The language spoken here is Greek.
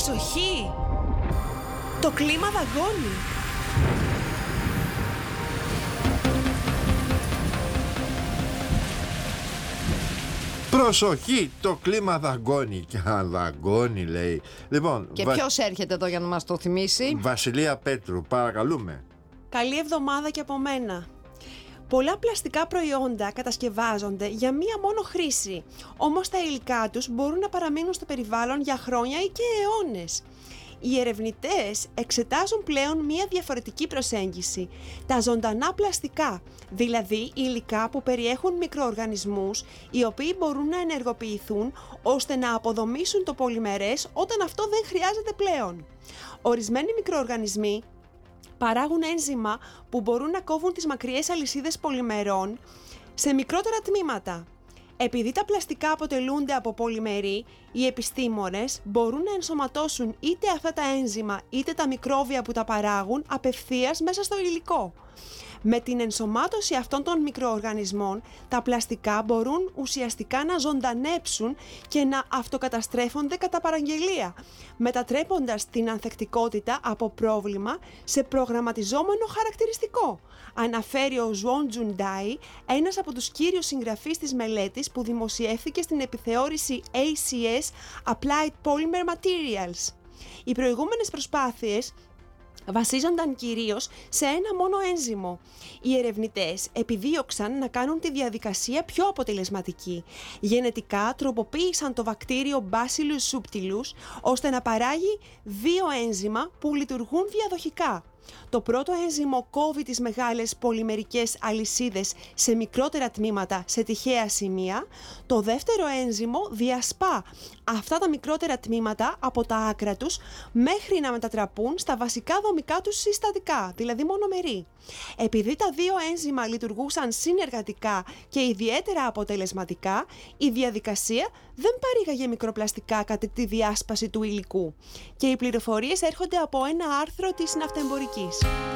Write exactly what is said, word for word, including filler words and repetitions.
Προσοχή! Το κλίμα δαγκώνει! Προσοχή, το κλίμα δαγκώνει. Και αν δαγκώνει, λέει. Λοιπόν, και βα... ποιος έρχεται εδώ για να μας το θυμίσει? Βασιλεία Πέτρου, παρακαλούμε. Καλή εβδομάδα και από μένα. Πολλά πλαστικά προϊόντα κατασκευάζονται για μία μόνο χρήση, όμως τα υλικά τους μπορούν να παραμείνουν στο περιβάλλον για χρόνια ή και αιώνες. Οι ερευνητές εξετάζουν πλέον μία διαφορετική προσέγγιση, τα ζωντανά πλαστικά, δηλαδή υλικά που περιέχουν μικροοργανισμούς οι οποίοι μπορούν να ενεργοποιηθούν ώστε να αποδομήσουν το πολυμερές όταν αυτό δεν χρειάζεται πλέον. Ορισμένοι μικροοργανισμοί παράγουν ένζημα που μπορούν να κόβουν τις μακριές αλυσίδες πολυμερών σε μικρότερα τμήματα. Επειδή τα πλαστικά αποτελούνται από πολυμερή, οι επιστήμονες μπορούν να ενσωματώσουν είτε αυτά τα ένζημα είτε τα μικρόβια που τα παράγουν απευθείας μέσα στο υλικό. Με την ενσωμάτωση αυτών των μικροοργανισμών, τα πλαστικά μπορούν ουσιαστικά να ζωντανέψουν και να αυτοκαταστρέφονται κατά παραγγελία, μετατρέποντας την ανθεκτικότητα από πρόβλημα σε προγραμματιζόμενο χαρακτηριστικό, αναφέρει ο Ζουόν Τζουντάι, ένας από τους κύριους συγγραφείς της μελέτης που δημοσιεύθηκε στην επιθεώρηση έι σι ες Applied Polymer Materials. Οι προηγούμενες προσπάθειες βασίζονταν κυρίως σε ένα μόνο ένζυμο. Οι ερευνητές επιδίωξαν να κάνουν τη διαδικασία πιο αποτελεσματική. Γενετικά τροποποίησαν το βακτήριο Bacillus subtilus ώστε να παράγει δύο ένζημα που λειτουργούν διαδοχικά. Το πρώτο ένζυμο κόβει τις μεγάλες πολυμερικές αλυσίδες σε μικρότερα τμήματα σε τυχαία σημεία. Το δεύτερο ένζυμο διασπά αυτά τα μικρότερα τμήματα από τα άκρα τους μέχρι να μετατραπούν στα βασικά δομικά τους συστατικά, δηλαδή μονομερή. Επειδή τα δύο ένζημα λειτουργούσαν συνεργατικά και ιδιαίτερα αποτελεσματικά, η διαδικασία δεν παρήγαγε μικροπλαστικά κατά τη διάσπαση του υλικού. Και οι πληροφορίες έρχονται από ένα άρθρο της Ναυτεμπορικής.